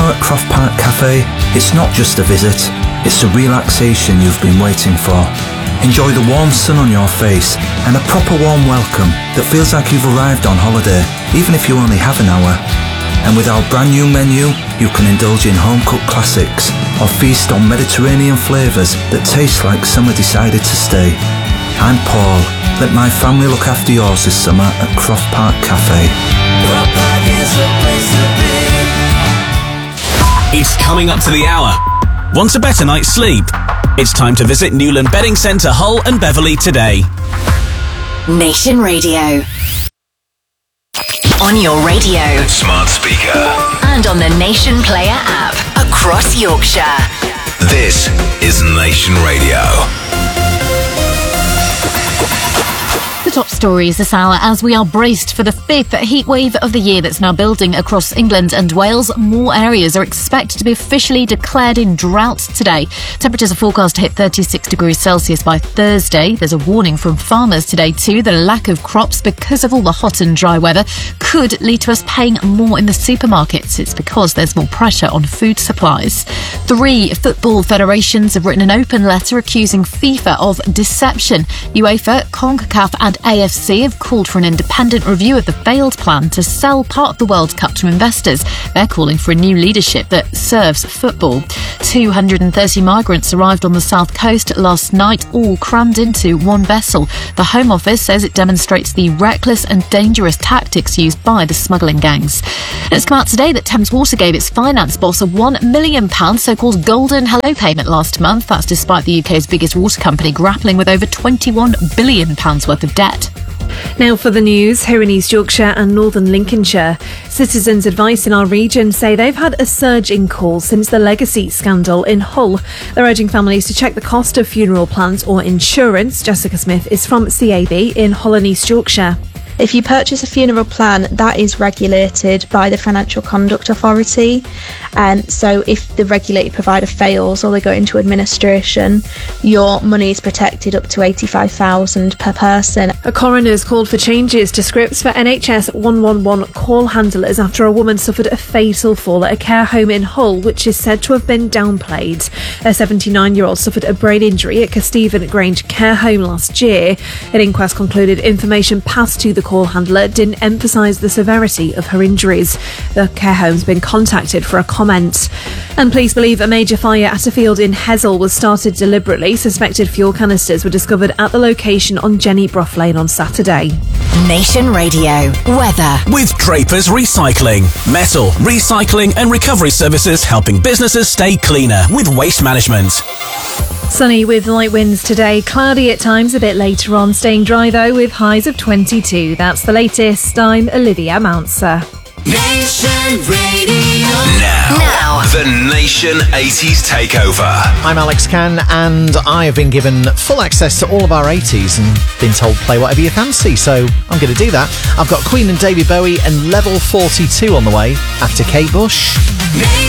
summer at Croft Park Cafe, it's not just a visit, it's the relaxation you've been waiting for. Enjoy the warm sun on your face and a proper warm welcome that feels like you've arrived on holiday, even if you only have an hour. And with our brand new menu, you can indulge in home-cooked classics or feast on Mediterranean flavours that taste like summer decided to stay. I'm Paul. Let my family look after yours this summer at Croft Park Cafe. Croft Park is the place to be. It's coming up to the hour. Want a better night's sleep? It's time to visit Newland Bedding Centre, Hull and Beverley today. Nation Radio. On your radio, smart speaker, and on the Nation Player app across Yorkshire. This is Nation Radio. The top stories this hour as we are braced for the fifth heat wave of the year that's now building across England and Wales. More areas are expected to be officially declared in drought today. Temperatures are forecast to hit 36 degrees Celsius by Thursday. There's a warning from farmers today too. The lack of crops because of all the hot and dry weather could lead to us paying more in the supermarkets. It's because there's more pressure on food supplies. 3 football federations have written an open letter accusing FIFA of deception. UEFA, CONCACAF and AFC have called for an independent review of the failed plan to sell part of the World Cup to investors. They're calling for a new leadership that serves football. 230 migrants arrived on the south coast last night, all crammed into one vessel. The Home Office says it demonstrates the reckless and dangerous tactics used by the smuggling gangs. And it's come out today that Thames Water gave its finance boss a £1 million so-called golden hello payment last month. That's despite the UK's biggest water company grappling with over £21 billion worth of debt. Now for the news, here in East Yorkshire and Northern Lincolnshire. Citizens' advice in our region say they've had a surge in calls since the legacy scandal in Hull. They're urging families to check the cost of funeral plans or insurance. Jessica Smith is from CAB in Hull and East Yorkshire. If you purchase a funeral plan, that is regulated by the Financial Conduct Authority. So if the regulated provider fails or they go into administration, your money is protected up to $85,000 per person. A coroner's called for changes to scripts for NHS 111 call handlers after a woman suffered a fatal fall at a care home in Hull, which is said to have been downplayed. A 79-year-old suffered a brain injury at Casteven Grange care home last year. An inquest concluded information passed to the call handler didn't emphasise the severity of her injuries. The care home's been contacted for a comment. And police believe a major fire at a field in Hessel was started deliberately. Suspected fuel canisters were discovered at the location on Jenny Brough Lane on Saturday. Nation Radio. Weather. With Draper's Recycling. Metal, recycling and recovery services helping businesses stay cleaner with waste management. Sunny with light winds today, cloudy at times a bit later on, staying dry though with highs of 22. That's the latest. I'm Olivia Mounser. Nation Radio. Now, the Nation 80s Takeover. I'm Alex Can, and I have been given full access to all of our 80s and been told play whatever you fancy, so I'm going to do that. I've got Queen and David Bowie and Level 42 on the way after Kate Bush.